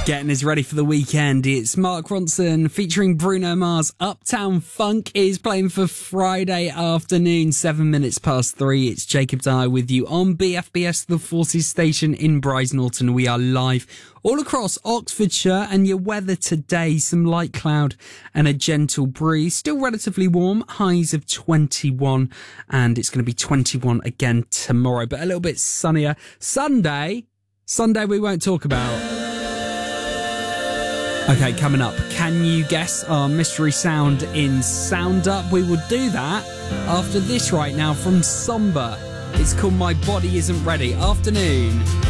Getting us ready for the weekend. It's Mark Ronson featuring Bruno Mars. Uptown Funk is playing for Friday afternoon, 7 minutes past 3. It's Jacob Dyer with you on BFBS, the Forces station in Brize Norton. We are live all across Oxfordshire, and your weather today, some light cloud and a gentle breeze. Still relatively warm, highs of 21, and it's going to be 21 again tomorrow, but a little bit sunnier. Sunday we won't talk about. Okay, coming up, can you guess our mystery sound in Sound Up? We will do that after this right now from Somber. It's called My Body Isn't Ready. Afternoon.